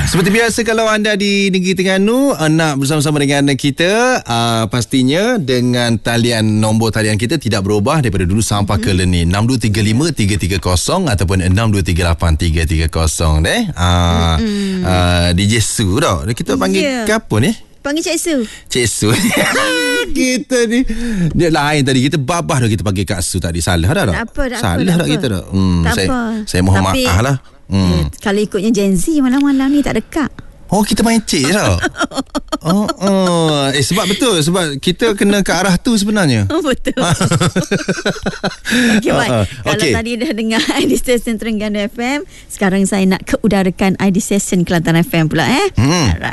Seperti biasa, kalau anda di Negeri Terengganu nak bersama-sama dengan kita, pastinya dengan nombor talian kita tidak berubah daripada dulu sampai ke ni, 6235-330 ataupun 6238-330 DJ Su dah. Kita panggil ke apa ni? Panggil Cik Su. Cik Su. Kita ni dia lain tadi. Kita babah dah kita panggil Kak Su tadi. Salah dah. Tak apa. Salah dah kita dah. Saya mohon maaf lah. Kalau ikutnya Gen Z, malam-malam ni tak dekat. Oh, kita main cik dah. Sebab betul. Sebab kita kena ke arah tu sebenarnya. Betul. Okay, kalau tadi dah dengar ID Station Terengganu FM, sekarang saya nak keudarakan ID Station Kelantan FM pula.